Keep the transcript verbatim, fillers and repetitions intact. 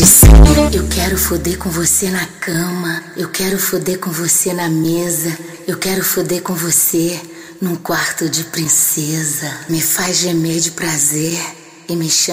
você. Eu quero foder com você na cama, eu quero foder com você na mesa, eu quero foder com você num quarto de princesa. Me faz gemer de prazer e me chama